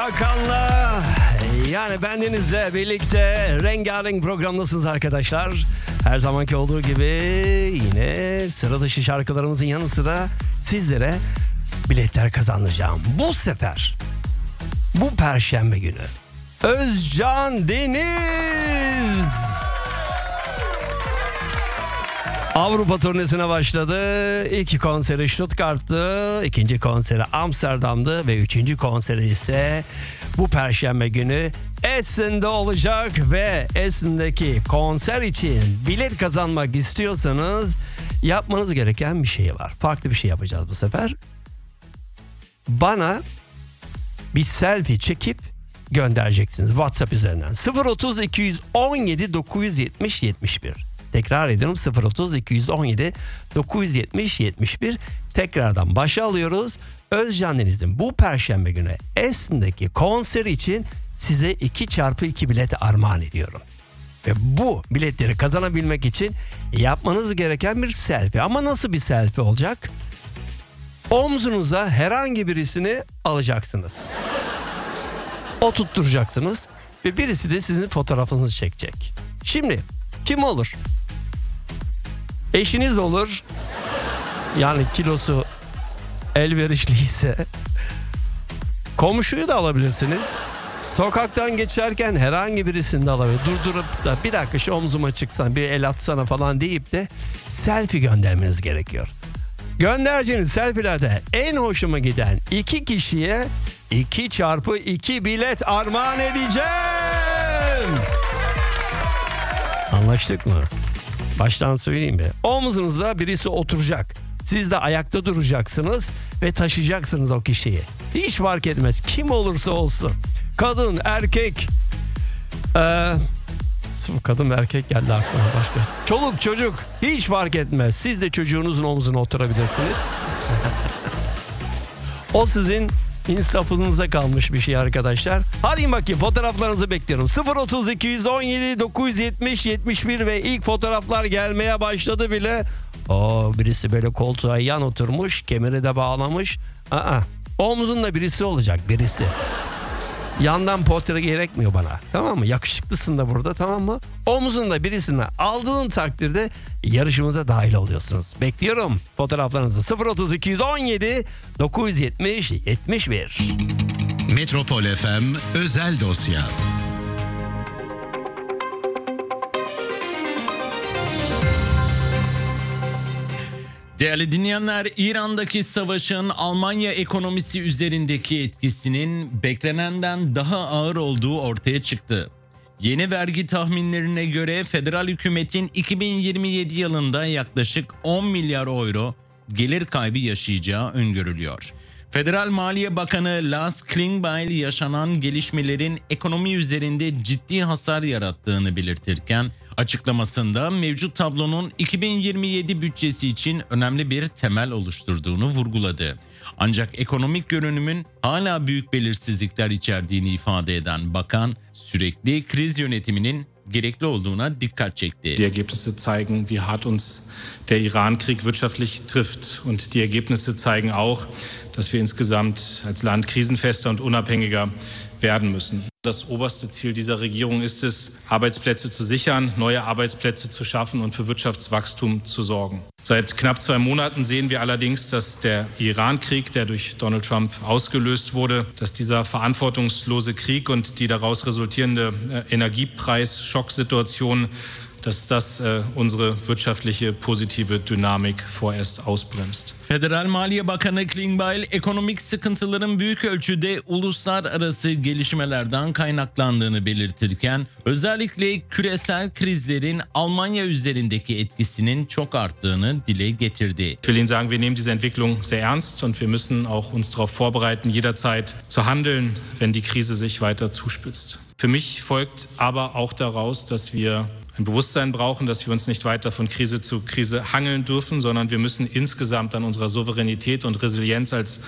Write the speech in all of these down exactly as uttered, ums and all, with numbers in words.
Hakan'la yani bendenizle birlikte rengarenk programdasınız arkadaşlar. Her zamanki olduğu gibi yine sıra dışı şarkılarımızın yanı sıra sizlere biletler kazanacağım. Bu sefer bu Perşembe günü Özcan Deniz Avrupa turnesine başladı. İlk konseri Stuttgart'tı, ikinci konseri Amsterdam'dı ve üçüncü konseri ise bu Perşembe günü Essen'de olacak ve Essen'deki konser için bilet kazanmak istiyorsanız yapmanız gereken bir şey var. Farklı bir şey yapacağız bu sefer. Bana bir selfie çekip göndereceksiniz WhatsApp üzerinden. sıfır otuz iki on yedi dokuz yetmiş yetmiş bir. Tekrar ediyorum, sıfır otuz iki on yedi dokuz yetmiş yetmiş bir. Tekrardan başa alıyoruz. Özcan Deniz'in bu Perşembe günü Essen'deki konseri için size iki çarpı iki bilet armağan ediyorum. Ve bu biletleri kazanabilmek için yapmanız gereken bir selfie. Ama nasıl bir selfie olacak? Omzunuza herhangi birisini alacaksınız. Oturtturacaksınız ve birisi de sizin fotoğrafınızı çekecek. Şimdi kim olur? Eşiniz olur. Yani kilosu elverişliyse. Komşuyu da alabilirsiniz. Sokaktan geçerken herhangi birisini de alabilir. Durdurup da bir dakika şu omzuma çıksan, bir el atsana falan deyip de selfie göndermeniz gerekiyor. Göndereceğiniz selfielerde en hoşuma giden iki kişiye iki çarpı iki bilet armağan edeceğim. Anlaştık mı? Baştan söyleyeyim mi? Omuzunuza birisi oturacak. Siz de ayakta duracaksınız ve taşıyacaksınız o kişiyi. Hiç fark etmez. Kim olursa olsun. Kadın, erkek. Ee, kadın erkek geldi aklıma başka. Çoluk, çocuk. Hiç fark etmez. Siz de çocuğunuzun omzuna oturabilirsiniz. O sizin insafınıza kalmış bir şey arkadaşlar. Hadi bakayım, fotoğraflarınızı bekliyorum. sıfır otuz iki on yedi dokuz yetmiş yetmiş bir ve ilk fotoğraflar gelmeye başladı bile. Oo, birisi böyle koltuğa yan oturmuş, kemeri de bağlamış. Aa, omzunda birisi olacak, birisi. Yandan portre gerekmiyor bana. Tamam mı? Yakışıklısın da burada, tamam mı? Omuzunda birisini aldığın takdirde yarışımıza dahil oluyorsunuz. Bekliyorum fotoğraflarınızı. sıfır otuz iki on yedi dokuz yetmiş yetmiş bir. Metropol F M özel dosya. Değerli dinleyenler, İran'daki savaşın Almanya ekonomisi üzerindeki etkisinin beklenenden daha ağır olduğu ortaya çıktı. Yeni vergi tahminlerine göre federal hükümetin iki bin yirmi yedi yılında yaklaşık on milyar euro gelir kaybı yaşayacağı öngörülüyor. Federal Maliye Bakanı Lars Klingbeil yaşanan gelişmelerin ekonomi üzerinde ciddi hasar yarattığını belirtirken, açıklamasında mevcut tablonun iki bin yirmi yedi bütçesi için önemli bir temel oluşturduğunu vurguladı. Ancak ekonomik görünümün hala büyük belirsizlikler içerdiğini ifade eden bakan, sürekli kriz yönetiminin gerekli olduğuna dikkat çekti. Die Ergebnisse zeigen, wie hart uns der Iran-Krieg wirtschaftlich trifft. Und die Ergebnisse zeigen auch, dass wir insgesamt als Land krisenfester und unabhängiger werden müssen. Das oberste Ziel dieser Regierung ist es, Arbeitsplätze zu sichern, neue Arbeitsplätze zu schaffen und für Wirtschaftswachstum zu sorgen. Seit knapp zwei Monaten sehen wir allerdings, dass der Iran-Krieg, der durch Donald Trump ausgelöst wurde, dass dieser verantwortungslose Krieg und die daraus resultierende äh, Energiepreis-Schocksituation, dass das äh, unsere wirtschaftliche positive Dynamik vorerst ausbremst. Federal Maliye Bakanı Klingbeil, ekonomik sıkıntıların büyük ölçüde uluslararası gelişmelerden kaynaklandığını belirtirken, özellikle küresel krizlerin Almanya üzerindeki etkisinin çok arttığını dile getirdi. Ich will Ihnen sagen, wir nehmen diese Entwicklung sehr ernst und wir müssen auch uns darauf vorbereiten, jederzeit zu handeln, wenn die Krise sich weiter zuspitzt. Für mich folgt aber auch daraus, dass wir ein Bewusstsein brauchen, dass wir uns nicht weiter von Krise zu Krise hangeln dürfen, sondern wir müssen insgesamt an unserer Souveränität und Resilienz als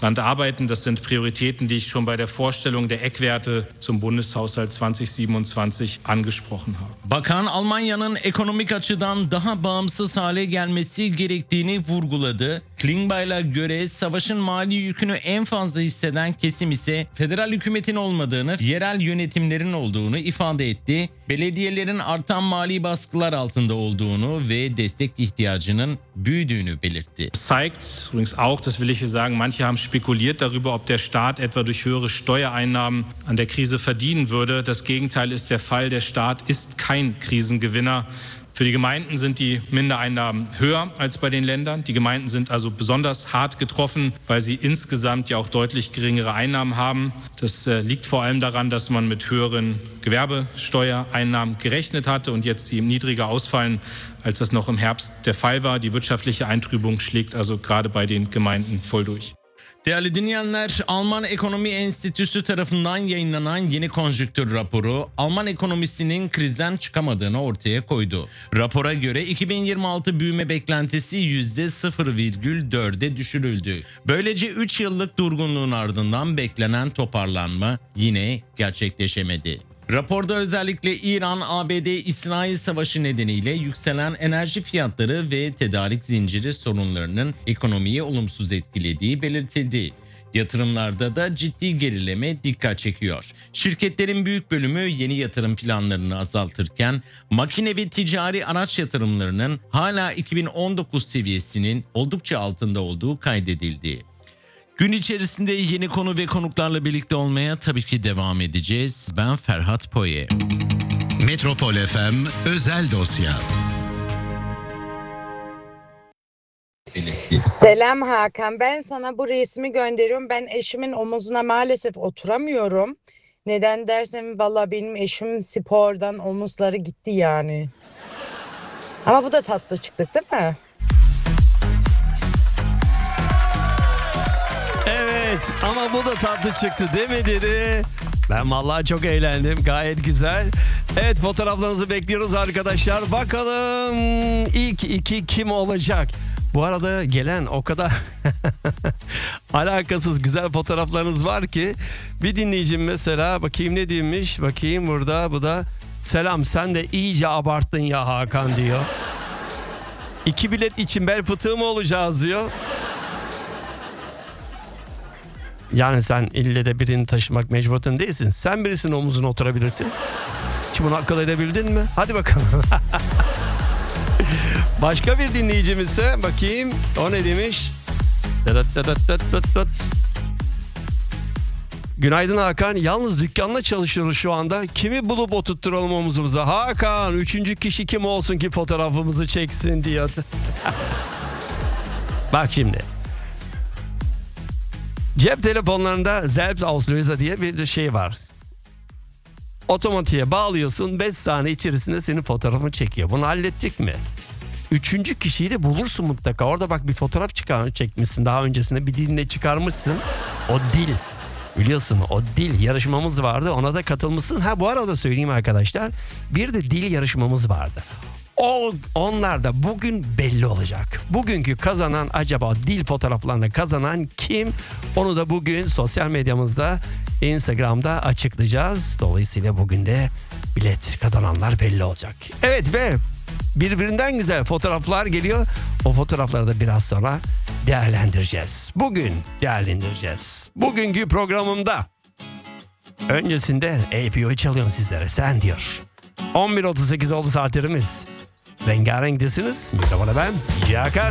Land arbeiten. Das sind Prioritäten, die ich schon bei der Vorstellung der Eckwerte zum Bundeshaushalt zwanzig siebenundzwanzig angesprochen habe. Bakan Almanya'nın ekonomik açıdan daha bağımsız hale gelmesi gerektiğini vurguladı. Klingbeil'a göre savaşın mali yükünü en fazla hisseden kesim ise federal hükümetin olmadığını, yerel yönetimlerin olduğunu ifade etti. Belediyelerin artan mali baskılar altında olduğunu ve destek ihtiyacının büyüdüğünü belirtti. Das zeigt übrigens auch, das will ich hier sagen, manche haben spekuliert darüber, ob der Staat etwa durch höhere Steuereinnahmen an der Krise verdienen würde. Das Gegenteil ist der Fall. Der Staat ist kein Krisengewinner. Für die Gemeinden sind die Mindereinnahmen höher als bei den Ländern. Die Gemeinden sind also besonders hart getroffen, weil sie insgesamt ja auch deutlich geringere Einnahmen haben. Das äh, liegt vor allem daran, dass man mit höheren Gewerbesteuereinnahmen gerechnet hatte und jetzt sie niedriger ausfallen, als das noch im Herbst der Fall war. Die wirtschaftliche Eintrübung schlägt also gerade bei den Gemeinden voll durch. Değerli dinleyenler, Alman Ekonomi Enstitüsü tarafından yayınlanan yeni konjüktür raporu Alman ekonomisinin krizden çıkamadığını ortaya koydu. Rapora göre iki bin yirmi altı büyüme beklentisi yüzde sıfır virgül dörde düşürüldü. Böylece üç yıllık durgunluğun ardından beklenen toparlanma yine gerçekleşemedi. Raporda özellikle İran A B D İsrail savaşı nedeniyle yükselen enerji fiyatları ve tedarik zinciri sorunlarının ekonomiyi olumsuz etkilediği belirtildi. Yatırımlarda da ciddi gerileme dikkat çekiyor. Şirketlerin büyük bölümü yeni yatırım planlarını azaltırken makine ve ticari araç yatırımlarının hala iki bin on dokuz seviyesinin oldukça altında olduğu kaydedildi. Gün içerisinde yeni konu ve konuklarla birlikte olmaya tabii ki devam edeceğiz. Ben Ferhat Poye. Metropol F M Özel Dosya. Selam Hakan, ben sana bu resmi gönderiyorum. Ben eşimin omuzuna maalesef oturamıyorum. Neden dersen valla benim eşim spordan omuzları gitti yani. Ama bu da tatlı çıktık değil mi? Evet ama bu da tatlı çıktı değil mi dedi. Ben vallahi çok eğlendim, gayet güzel. Evet, fotoğraflarınızı bekliyoruz arkadaşlar. Bakalım ilk iki kim olacak? Bu arada gelen o kadar alakasız güzel fotoğraflarınız var ki. Bir dinleyicim mesela, bakayım ne demiş, bakayım burada, bu da selam sen de iyice abarttın ya Hakan diyor. İki bilet için bel fıtığı mı olacağız diyor. Yani sen ille de birini taşımak mecburiyetinde değilsin. Sen birisinin omuzuna oturabilirsin. Hiç bunu akıl edebildin mi? Hadi bakalım. Başka bir dinleyicimiz ise bakayım o ne demiş? Günaydın Hakan. Yalnız dükkanla çalışıyoruz şu anda. Kimi bulup oturtturalım omuzumuza? Hakan, üçüncü kişi kim olsun ki fotoğrafımızı çeksin diyor. Bak şimdi. Cep telefonlarında Selbstauslöser diye bir şey var. Otomatiğe bağlıyorsun, beş saniye içerisinde senin fotoğrafını çekiyor. Bunu hallettik mi? Üçüncü kişiyi de bulursun mutlaka. Orada bak bir fotoğraf çıkar, çekmişsin daha öncesinde, bir diline çıkarmışsın. O dil. Biliyorsun o dil yarışmamız vardı, ona da katılmışsın. Ha bu arada söyleyeyim arkadaşlar, bir de dil yarışmamız vardı. O, onlar da bugün belli olacak. Bugünkü kazanan, acaba dil fotoğraflarında kazanan kim? Onu da bugün sosyal medyamızda, Instagram'da açıklayacağız. Dolayısıyla bugün de bilet kazananlar belli olacak. Evet ve birbirinden güzel fotoğraflar geliyor. O fotoğrafları da biraz sonra değerlendireceğiz. Bugün değerlendireceğiz. Bugünkü programımda öncesinde A P O'yu çalıyorum sizlere. Sen diyor. on bir otuz sekiz oldu saatlerimiz. Rengarenktesiniz. Mikrofona ben Hakan.